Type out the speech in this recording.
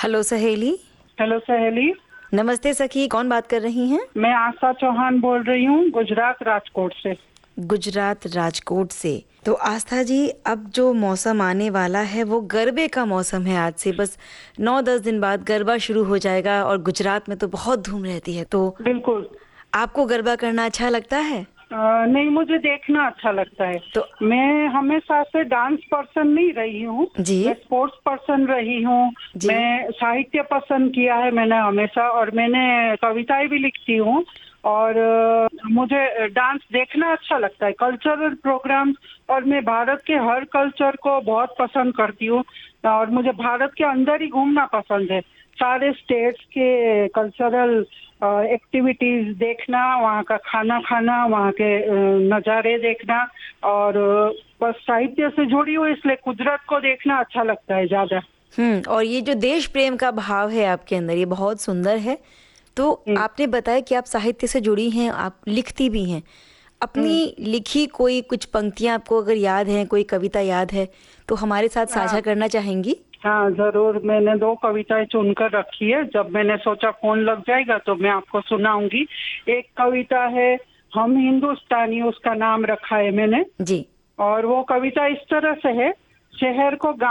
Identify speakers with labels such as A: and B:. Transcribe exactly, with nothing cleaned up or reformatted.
A: Hello सहेली।
B: Hello सहेली।
A: नमस्ते सखी, कौन बात कर रही हैं?
B: मैं आशा चौहान बोल रही हूँ, गुजरात राजकोट से।
A: गुजरात राजकोट से। तो आस्था जी, अब जो मौसम आने वाला है वो गरबे का मौसम है। आज से बस नौ दस दिन बाद गरबा शुरू हो जाएगा और गुजरात में तो बहुत धूम रहती है। तो
B: बिल्कुल।
A: आपको गरबा करना अच्छा लगता है?
B: अ, नहीं, मुझे देखना अच्छा लगता है।
A: तो
B: मैं हमेशा से डांस पर्सन नहीं रही हूँ।
A: जी
B: मैं स्पोर्ट्स पर्सन रही हूँ।
A: जी।
B: मैं साहित्य पसंद किया है मैंने हमेशा, और मैंने कविताएं भी लिखती हूँ। और अ, मुझे डांस देखना अच्छा लगता है, कल्चरल प्रोग्राम्स। और मैं भारत के हर कल्चर को बहुत पसंद करती हूँ। और मुझे भारत के अंदर ही घूमना पसंद है, सारे स्टेट्स के कल्चरल एक्टिविटीज देखना, वहाँ का खाना खाना, वहाँ के अ, नज़ारे देखना। और अ, बस साहित्य से जुड़ी हुई, इसलिए कुदरत को देखना अच्छा लगता है ज़्यादा।
A: हम्म और ये जो देश प्रेम का भाव है आपके अंदर, ये बहुत सुंदर है। तो
B: हम्म,
A: आपने बताया कि आप साहित्य से जुड़ी हैं, आप लिखती भी हैं।
B: हम्म।
A: अपनी लिखी कोई कुछ पंक्तियां आपको अगर याद हैं, कोई कविता याद है तो हमारे साथ साझा
B: हाँ,
A: करना चाहेंगी?
B: हाँ, जरूर। मैंने दो कविताएं चुनकर रखी है, जब मैंने सोचा फोन लग जाएगा तो मैं आपको सुनाऊंगी। एक कविता है, हम हिंदुस्तानी, उसका नाम रखा है मैंने।
A: जी।
B: और वो कविता इस तरह से है: शहर को